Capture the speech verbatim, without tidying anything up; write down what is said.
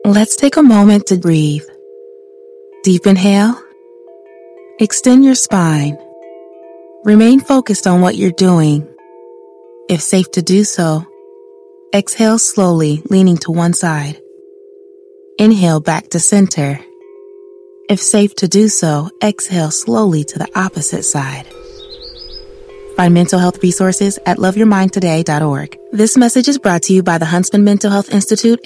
Let's take a moment to breathe. Deep inhale. Extend your spine. Remain focused on what you're doing. If safe to do so, exhale slowly, leaning to one side. Inhale back to center. If safe to do so, exhale slowly to the opposite side. Find mental health resources at love your mind today dot org. This message is brought to you by the Huntsman Mental Health Institute